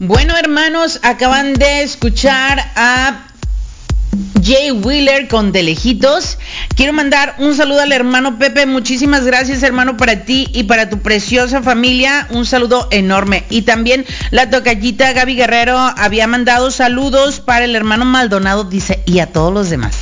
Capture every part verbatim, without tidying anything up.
Bueno, hermanos, acaban de escuchar a Jay Wheeler con De Lejitos. Quiero mandar un saludo al hermano Pepe. Muchísimas gracias, hermano, para ti y para tu preciosa familia. Un saludo enorme. Y también la tocallita Gaby Guerrero había mandado saludos para el hermano Maldonado, dice, y a todos los demás.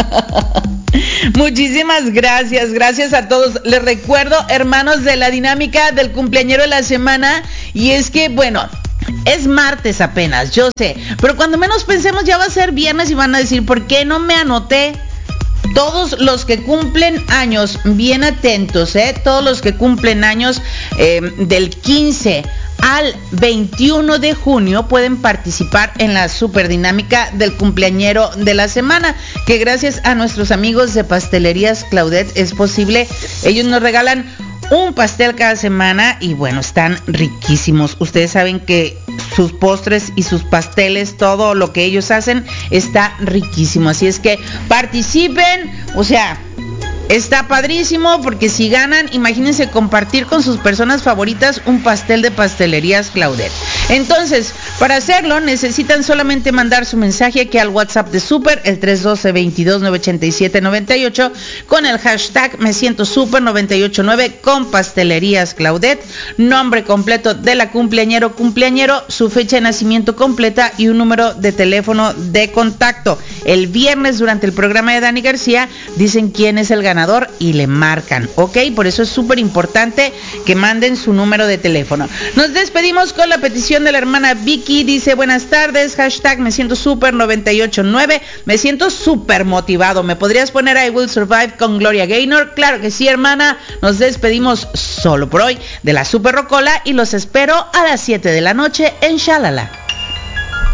Muchísimas gracias, gracias a todos. Les recuerdo, hermanos, de la dinámica del cumpleañero de la semana. Y es que, bueno, es martes apenas, yo sé, pero cuando menos pensemos ya va a ser viernes y van a decir, ¿por qué no me anoté? Todos los que cumplen años, bien atentos, ¿eh? Todos los que cumplen años eh, del quince al veintiuno de junio pueden participar en la super dinámica del cumpleañero de la semana, que gracias a nuestros amigos de Pastelerías Claudette es posible. Ellos nos regalan un pastel cada semana y bueno, están riquísimos. Ustedes saben que sus postres y sus pasteles, todo lo que ellos hacen está riquísimo. Así es que participen, o sea, está padrísimo porque si ganan, imagínense compartir con sus personas favoritas un pastel de Pastelerías Claudette. Entonces, para hacerlo necesitan solamente mandar su mensaje aquí al WhatsApp de Super, el tres uno dos, veintidós, novecientos ochenta y siete, noventa y ocho, con el hashtag me siento super noventa y ocho nueve con Pastelerías Claudette, nombre completo de la cumpleañero cumpleañero, su fecha de nacimiento completa y un número de teléfono de contacto. El viernes durante el programa de Dani García dicen quién es el ganador y le marcan, ¿ok? Por eso es súper importante que manden su número de teléfono. Nos despedimos con la petición de la hermana Vicky, dice, buenas tardes, hashtag me siento super noventa y ocho nueve, me siento súper motivado, ¿me podrías poner I Will Survive con Gloria Gaynor? Claro que sí, hermana. Nos despedimos solo por hoy de la Super Rocola y los espero a las siete de la noche en Shalala.